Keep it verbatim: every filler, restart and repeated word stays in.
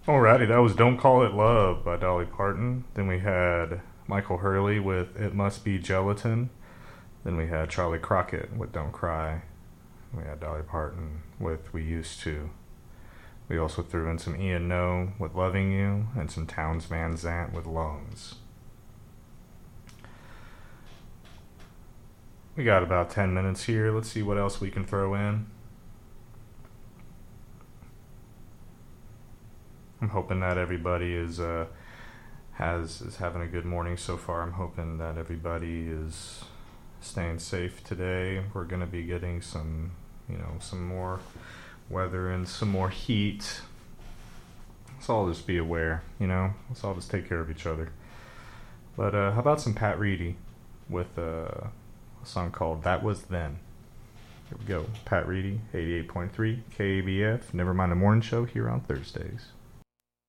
Alrighty, that was Don't Call It Love by Dolly Parton. Then we had Michael Hurley with It Must Be Gelatin. Then we had Charlie Crockett with Don't Cry. We had Dolly Parton with We Used To. We also threw in some Ian No with Loving You and some Towns Van Zant with Loans. We got about ten minutes here. Let's see what else we can throw in. I'm hoping that everybody is uh, has is having a good morning so far. I'm hoping that everybody is staying safe today. We're going to be getting some, you know, some more weather and some more heat. Let's all just be aware, you know. Let's all just take care of each other. But uh, how about some Pat Reedy with uh, a song called That Was Then. Here we go. Pat Reedy, eighty-eight point three K A B F. Never Mind the Morning Show here on Thursdays.